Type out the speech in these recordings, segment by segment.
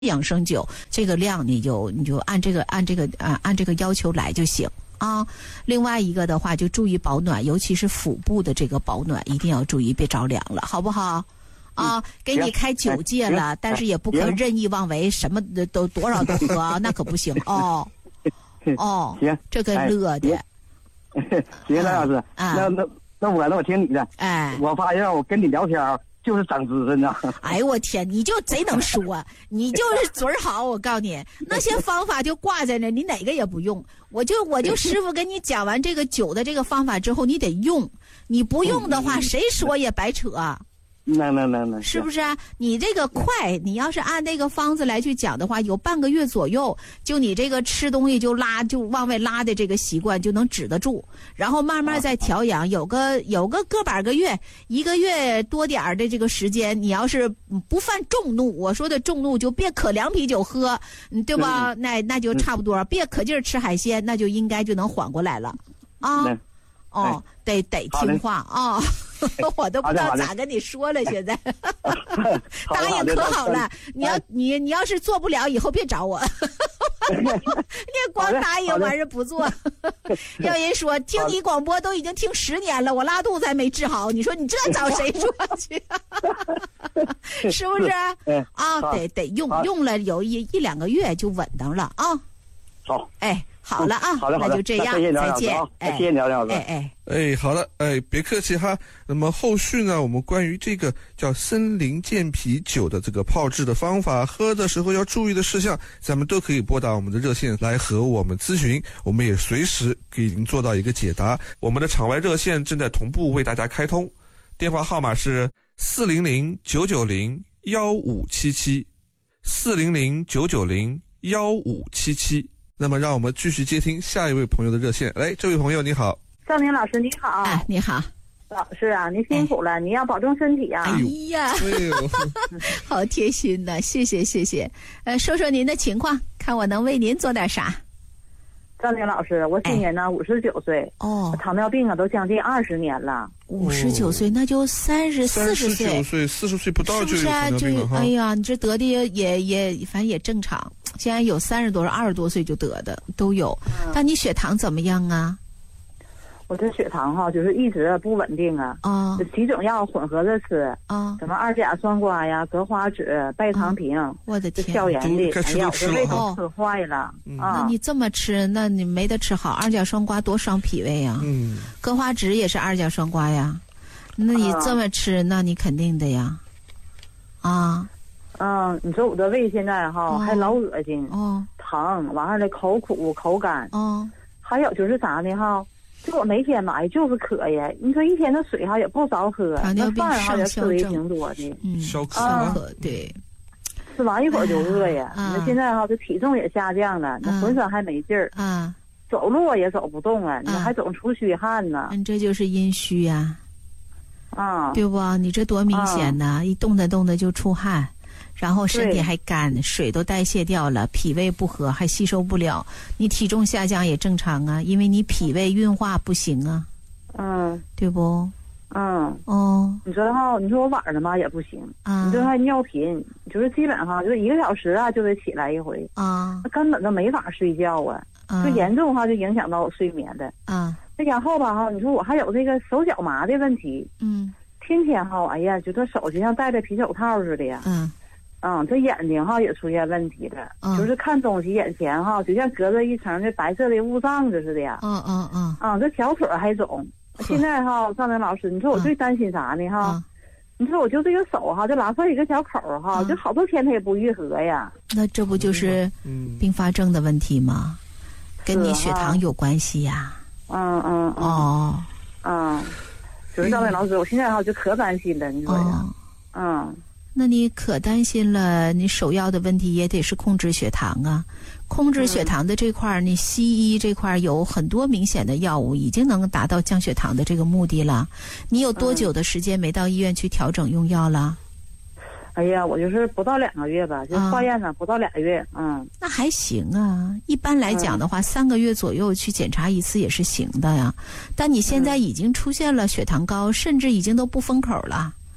养生酒，这个量你就按这个要求来就行啊。另外一个的话，就注意保暖，尤其是腹部的这个保暖，一定要注意，别着凉了，好不好？啊，给你开9戒了，但是也不可任意妄为，什么的都多少都喝，那可不行哦。哦， 行， 这个乐的。 行，赖老师，那我听你的。哎，我发现我跟你聊天就是长知识呢。 哎呦我天，你就贼能说，你就是嘴儿好。我告诉你，那些方法就挂在那，你哪个也不用。我就师傅跟你讲完这个酒的这个方法之后，你得用。你不用的话，谁说也白扯。 那是不是啊？你这个快，你要是按那个方子来去讲的话，有半个月左右，就你这个吃东西就往外拉的这个习惯就能止得住，然后慢慢再调养，有个个把个月，1个月多点儿的这个时间，你要是不犯众怒，我说的众怒就别可凉啤酒喝，对吧？那就差不多，别可劲儿吃海鲜，那就应该就能缓过来了啊。哦，得听话啊！我都不知道咋跟你说了，现在答应可好了。你要是做不了，以后别找我。你光答应完事不做。要人说听你广播都已经听10年了，我拉肚子还没治好，你说你这找谁说去？是不是？啊，得用了有1、2个月就稳当了啊。 好， 哎。好了啊， 好的， 那就这样，再见。 谢谢廖老师。 好的，别客气哈。那么后续呢，我们关于这个叫森林健脾酒的这个泡制的方法，喝的时候要注意的事项，咱们都可以拨打我们的热线来和我们咨询，我们也随时给您做到一个解答。我们的场外热线正在同步为大家开通，电话号码是400-990-1577，400-990-1577。那么让我们继续接听下一位朋友的热线。来，这位朋友你好。 赵明老师你好。 哎，你好。 老师啊，您辛苦了，你要保重身体啊。 哎呀，好贴心呐，谢谢。说说您的情况，看我能为您做点啥。 赵明老师，我今年呢59岁，糖尿病都将近20年了。 59岁，那就40岁 ，40岁不到就有糖尿病了哈。 哎呀，你这得的也反正也正常。现在有30多、20多岁就得的都有。但你血糖怎么样啊？ 我这血糖就是一直不稳定啊。几种药混合着吃啊，什么2甲双胍呀、格花酯、拜糖平， 我的天， 消炎的，哎呀，我这胃都吃坏了。 那你这么吃，那你没得吃好。2甲双胍多伤脾胃呀。格花酯也是2甲双胍呀。那你这么吃，那你肯定的呀。 你说我的胃现在还老恶心，疼，完事的口苦口干，还有就是啥呢就我每天吧就是渴呀，你说一天的水也不少喝，那饭也吃的也挺多的， 消渴， 对， 吃完一会儿就饿呀。那现在这体重也下降了，那浑身还没劲儿，走路也走不动啊，你还总出虚汗呢。 这就是阴虚呀，对不？你这多明显呐！一动的就出汗。然后身体还干，水都代谢掉了，脾胃不和还吸收不了，你体重下降也正常啊，因为你脾胃运化不行啊，对不？ 你说你说我晚上嘛也不行，你说还尿频，就是基本上就是1个小时就得起来一回根本就没法睡觉就严重就影响到我睡眠的再然后吧你说我还有这个手脚麻的问题，天天哎呀，觉得手就像戴着皮手套似的呀，这眼睛也出现问题了，就是看东西眼前就像隔着一层的白色的雾障子似的呀，这小腿还肿。现在赵明老师，你说我最担心啥呢你说我就这个手就拉出一个小口就好多天它也不愈合呀。 那这不就是并发症的问题吗？跟你血糖有关系呀。 就是赵明老师，我现在就可担心了，你说呀。 那你可担心了，你首要的问题也得是控制血糖啊。控制血糖的这块你西医这块有很多明显的药物已经能达到降血糖的这个目的了。你有多久的时间没到医院去调整用药了？ 哎呀，我就是不到2个月吧，就化验了不到2个月。 那还行啊。一般来讲的话，3个月左右去检查一次也是行的呀。但你现在已经出现了血糖高，甚至已经都不封口了。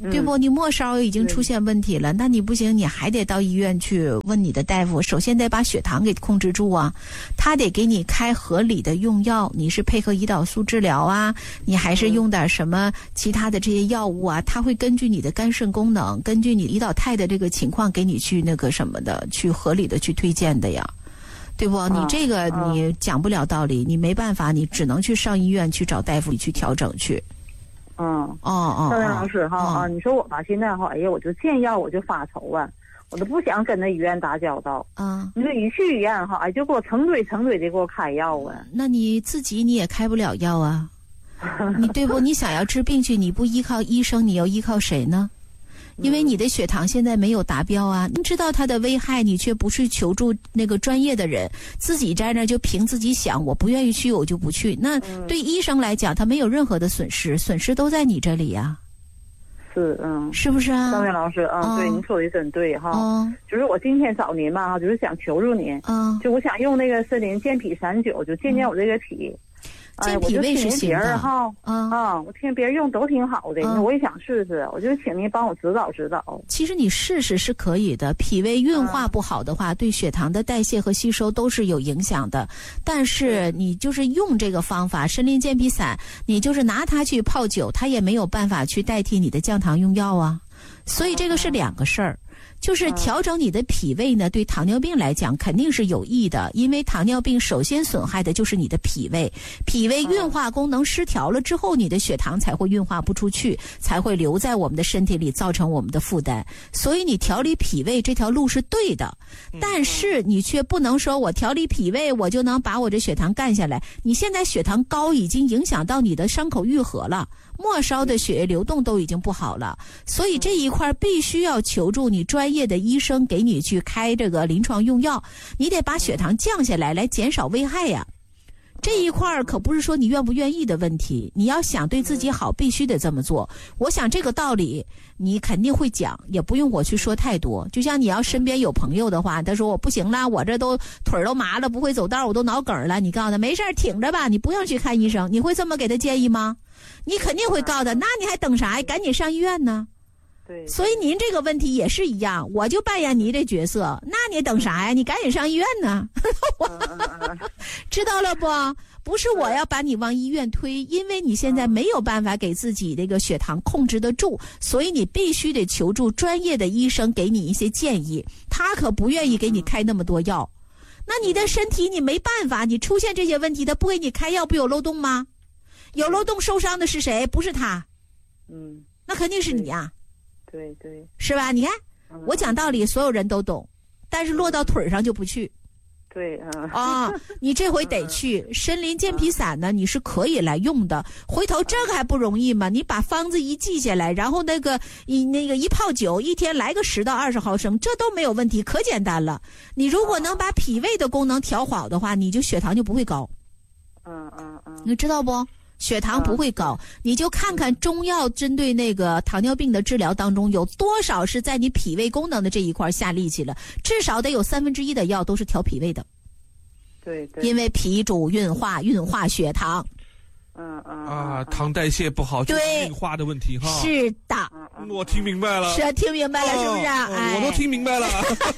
对不？你末梢已经出现问题了，那你不行，你还得到医院去问你的大夫。首先得把血糖给控制住啊，他得给你开合理的用药。你是配合胰岛素治疗啊，你还是用点什么其他的这些药物啊？他会根据你的肝肾功能，根据你胰岛肽的这个情况，给你去那个什么的，去合理的去推荐的呀。对不？你这个你讲不了道理，你没办法，你只能去上医院去找大夫去调整去。 赵元老师哈你说我吧，现在哈，哎呀，我就见药我就发愁啊，我都不想跟那医院打交道。你说一去医院哈，哎，就给我成堆的给我开药啊。 那你自己你也开不了药啊，你对不？你想要治病去，你不依靠医生，你又依靠谁呢？因为你的血糖现在没有达标啊，你知道它的危害，你却不去求助那个专业的人，自己在那就凭自己想，我不愿意去我就不去。那对医生来讲，他没有任何的损失，损失都在你这里呀。是不是啊？ 张元老师对，您说的真对哈。就是我今天找您嘛，就是想求助您。就我想用那个森林健脾39，就健我这个脾。 健脾胃是行的我听别人用都挺好的，我也想试试，我就请您帮我指导指导。 其实你试试是可以的，脾胃运化不好的话，对血糖的代谢和吸收都是有影响的。但是你就是用这个方法参苓健脾散，你就是拿它去泡酒，它也没有办法去代替你的降糖用药啊。所以这个是两个事儿。就是调整你的脾胃呢，对糖尿病来讲肯定是有益的，因为糖尿病首先损害的就是你的脾胃，脾胃运化功能失调了之后，你的血糖才会运化不出去，才会留在我们的身体里，造成我们的负担。所以你调理脾胃这条路是对的，但是你却不能说我调理脾胃我就能把我这血糖干下来。你现在血糖高已经影响到你的伤口愈合了，末梢的血液流动都已经不好了，所以这一块必须要求助你专业的医生给你去开这个临床用药，你得把血糖降下来，来减少危害呀。这一块可不是说你愿不愿意的问题，你要想对自己好，必须得这么做。我想这个道理你肯定会讲，也不用我去说太多。就像你要身边有朋友的话，他说我不行了，我这都腿儿都麻了，不会走道，我都脑梗了，你告诉他没事挺着吧，你不用去看医生，你会这么给他建议吗？你肯定会告诉他，那你还等啥呀？赶紧上医院呢。 对， 所以您这个问题也是一样，我就扮演您这角色，那你等啥呀？你赶紧上医院呢。知道了不？不是我要把你往医院推，因为你现在没有办法给自己这个血糖控制得住，所以你必须得求助专业的医生给你一些建议，他可不愿意给你开那么多药。那你的身体你没办法，你出现这些问题，他不给你开药，不有漏洞吗？有漏洞受伤的是谁？不是他。那肯定是你呀。 对， 是吧？你看我讲道理所有人都懂，但是落到腿上就不去。 对你这回得去参苓健脾散呢，你是可以来用的。回头这个还不容易吗？你把方子一记下来，然后那个一泡酒，一天来个10到20毫升，这都没有问题，可简单了。你如果能把脾胃的功能调好的话，你就血糖就不会高。你知道不？血糖不会高，你就看看中药针对那个糖尿病的治疗当中有多少是在你脾胃功能的这一块下力气了，至少得有1/3的药都是调脾胃的。 对， 因为脾主运化血糖。 糖代谢不好就是运化的问题哈。 是的， 我听明白了。 是听明白了，是不是？ 我都听明白了。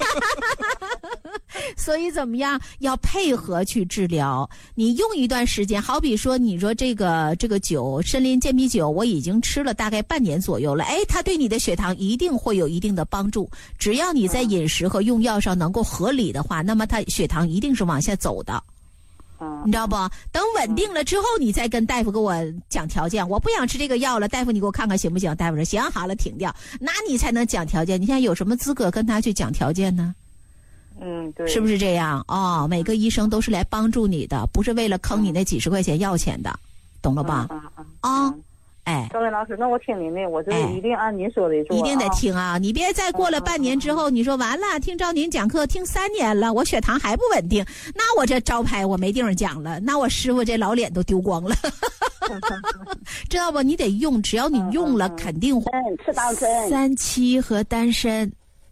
所以怎么样？要配合去治疗。你用一段时间，好比说，你说这个酒，参苓健脾酒，我已经吃了大概半年左右了。它对你的血糖一定会有一定的帮助。只要你在饮食和用药上能够合理的话，那么它血糖一定是往下走的。你知道不？等稳定了之后，你再跟大夫给我讲条件。我不想吃这个药了，大夫你给我看看行不行？大夫说行，好了，停掉。那你才能讲条件。你现在有什么资格跟他去讲条件呢？ 对， 是不是这样？每个医生都是来帮助你的，不是为了坑你那几10块钱要钱的，懂了吧？ 赵元老师，那我听您的，我就一定按您说的做。 一定得听啊！你别再过了半年之后，你说完了，听照您讲课听3年了，我血糖还不稳定，那我这招牌我没地方讲了，那我师傅这老脸都丢光了。知道不？你得用，只要你用了，肯定会。 吃当真。 3七和丹参。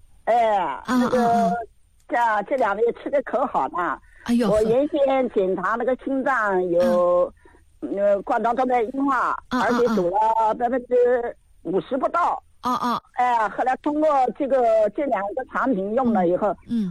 这2个月吃的可好了。 哎呦， 我原先检查那个心脏有。冠状动脉硬化，而且走了50%不到， 哦哦， 后来通过这两个产品用了以后，